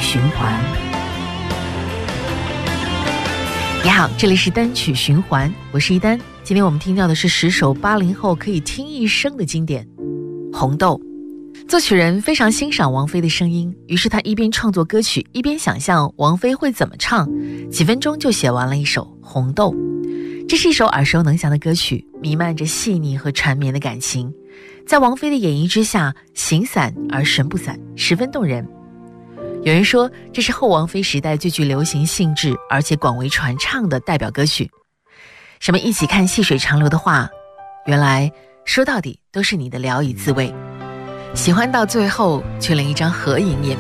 循环。你好，这里是单曲循环，我是一丹。今天我们听到的是10首80后可以听一生的经典。红豆，作曲人非常欣赏王菲的声音，于是他一边创作歌曲，一边想象王菲会怎么唱，几分钟就写完了一首《红豆》。这是一首耳熟能详的歌曲，弥漫着细腻和缠绵的感情，在王菲的演绎之下，形散而神不散，十分动人。有人说这是后王菲时代最具流行性质而且广为传唱的代表歌曲。什么一起看细水长流的话，原来说到底都是你的聊以自慰，喜欢到最后却连一张合影也